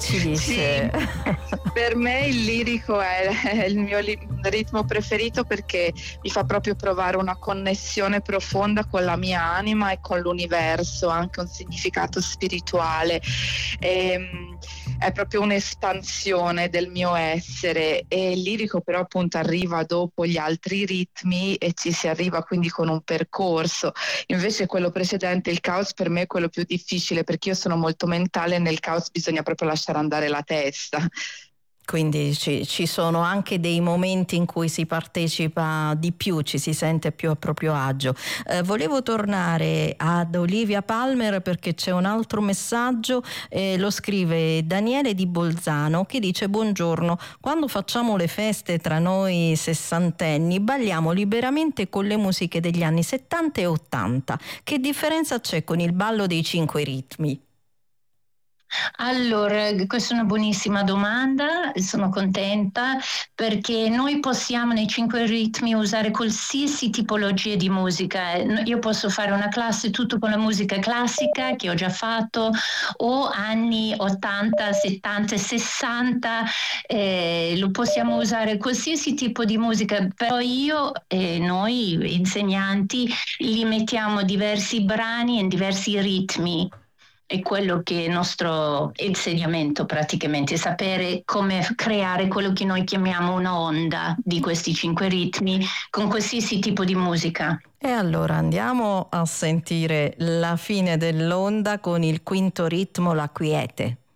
ci dice? Sì, per me il lirico è il mio ritmo preferito perché mi fa proprio provare una connessione profonda con la mia anima e con l'universo, anche un significato spirituale. È proprio un'espansione del mio essere, e il lirico però appunto arriva dopo gli altri ritmi e ci si arriva quindi con un percorso. Invece quello precedente, il caos, per me è quello più difficile perché io sono molto mentale e nel caos bisogna proprio lasciare andare la testa. Quindi ci sono anche dei momenti in cui si partecipa di più, ci si sente più a proprio agio. Volevo tornare ad Olivia Palmer perché c'è un altro messaggio, lo scrive Daniele di Bolzano che dice: buongiorno, quando facciamo le feste tra noi sessantenni balliamo liberamente con le musiche degli anni 70 e 80. Che differenza c'è con il ballo dei 5 ritmi? Allora, questa è una buonissima domanda, sono contenta perché noi possiamo nei 5 ritmi usare qualsiasi tipologia di musica. Io posso fare una classe tutto con la musica classica che ho già fatto, o anni 80, 70, 60, lo possiamo usare qualsiasi tipo di musica, però io e noi insegnanti li mettiamo diversi brani in diversi ritmi. È quello che è il nostro insegnamento praticamente, sapere come creare quello che noi chiamiamo un'onda di questi 5 ritmi con qualsiasi tipo di musica. E allora andiamo a sentire la fine dell'onda con il quinto ritmo, la quiete.